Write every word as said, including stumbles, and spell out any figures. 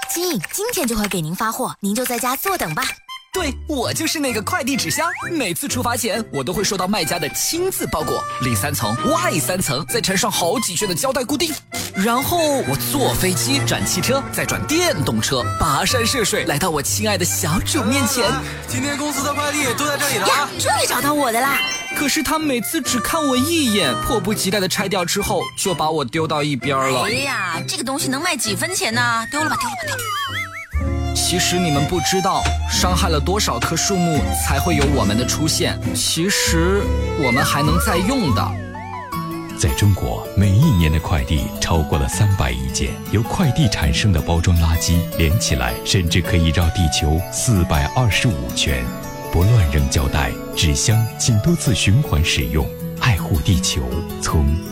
亲，今天就会给您发货，您就在家坐等吧。 对，我就是那个快递纸箱，每次出发前我都会收到卖家的亲自包裹，里三层外三层，再缠上好几圈的胶带固定，然后我坐飞机转汽车，再转电动车，跋山涉水来到我亲爱的小主面前。 今天公司的快递都在这里了呀，终于找到我的啦！ 可是他每次只看我一眼，迫不及待的拆掉之后，就把我丢到一边了。 哎呀，这个东西能卖几分钱呢？丢了吧，丢了吧，丢了吧。 其实你们不知道，伤害了多少棵树木才会有我们的出现。其实我们还能再用的。 在中国，每一年的快递超过了三百亿件，由快递产生的包装垃圾连起来，甚至可以绕地球四百二十五圈。不乱扔胶带、纸箱，请多次循环使用，爱护地球。从